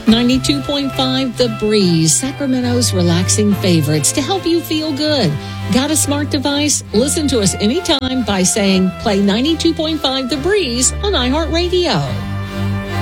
92.5 The Breeze, Sacramento's relaxing favorites to help you feel good. Got a smart device? Listen to us anytime by saying play 92.5 The Breeze on iHeartRadio.